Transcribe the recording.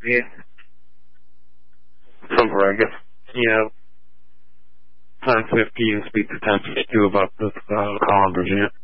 Yeah. Somewhere, I guess. Yeah. 10:50 and speak to 10:52 about this Collin Virginia.